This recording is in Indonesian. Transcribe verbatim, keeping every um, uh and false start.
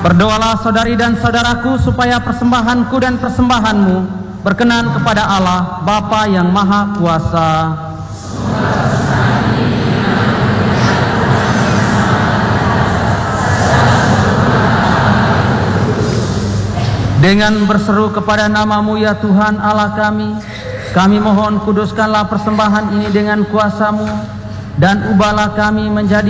Berdoalah saudari dan saudaraku supaya persembahanku dan persembahanmu berkenan kepada Allah Bapa yang Maha Kuasa. Dengan berseru kepada nama-Mu ya Tuhan Allah kami, kami mohon kuduskanlah persembahan ini dengan kuasa-Mu, dan ubahlah kami menjadi